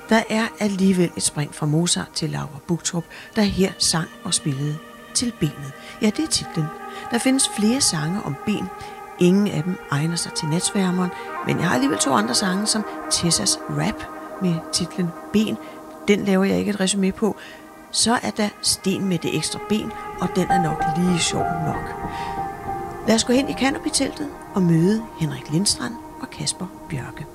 Der er alligevel et spring fra Mozart til Laura Bugtrup, der her sang og spillede Til benet. Ja, det er titlen. Der findes flere sange om ben. Ingen af dem egner sig til natsværmeren, men jeg har alligevel 2 andre sange, som Tessas Rap med titlen Ben. Den laver jeg ikke et resumé på. Så er der Sten med det ekstra ben, og den er nok lige sjov nok. Lad os gå hen i Canopy-teltet og møde Henrik Lindstrand og Kasper Bjørke.